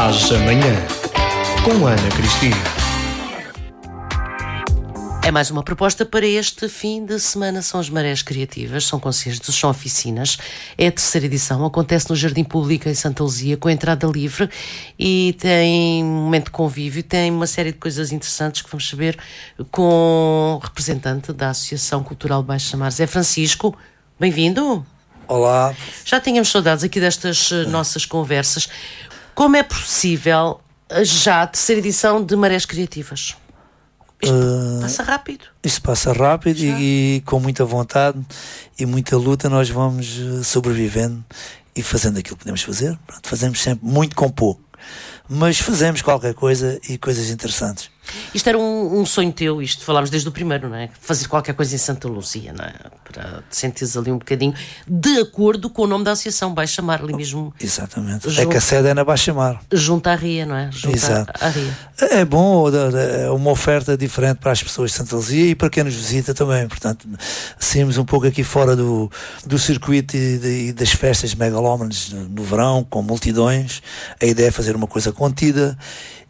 Às amanhã, com Ana Cristina. É mais uma proposta para este fim de semana. São as Marés Criativas, são concertos, são oficinas. É a terceira edição, acontece no Jardim Público em Santa Luzia, com entrada livre, e tem um momento de convívio, tem uma série de coisas interessantes que vamos saber com o representante da Associação Cultural Baixa Mar, Zé Francisco. Bem-vindo. Olá. Já tínhamos saudades aqui destas nossas conversas. Como é possível já a terceira edição de Marés Criativas? Isto passa rápido. Isto passa rápido e com muita vontade e muita luta nós vamos sobrevivendo e fazendo aquilo que podemos fazer. Pronto, fazemos sempre muito com pouco, mas fazemos qualquer coisa e coisas interessantes. Isto era um sonho teu, isto falámos desde o primeiro, não é? Fazer qualquer coisa em Santa Luzia, não é? Para te sentires ali um bocadinho de acordo com o nome da associação, Baixa Mar, ali mesmo. Exatamente. É que a sede é na Baixa Mar. Junto à Ria, não é? Exato. À Ria. É bom, é uma oferta diferente para as pessoas de Santa Luzia e para quem nos visita também. Portanto, saímos um pouco aqui fora do circuito e das festas megalómanas no verão, com multidões. A ideia é fazer uma coisa contida